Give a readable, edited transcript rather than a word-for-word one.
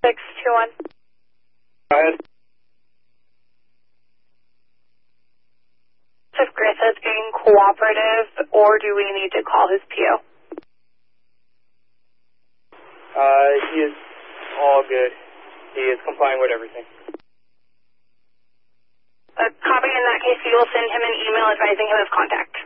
621. Go ahead. If Griff is being cooperative, or do we need to call his PO? He is all good. He is complying with everything. A copy in that case, you will send him an email advising him of contact.